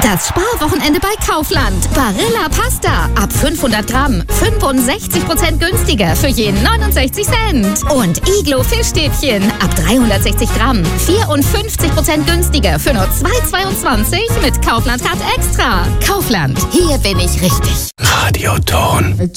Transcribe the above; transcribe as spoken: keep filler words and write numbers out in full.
Das Sparwochenende bei Kaufland. Barilla Pasta ab fünfhundert Gramm. fünfundsechzig Prozent günstiger für je neunundsechzig Cent. Und Iglo Fischstäbchen ab dreihundertsechzig Gramm. vierundfünfzig Prozent günstiger für nur zwei Euro zweiundzwanzig mit Kaufland Card Extra. Kaufland, hier bin ich richtig. Radioton.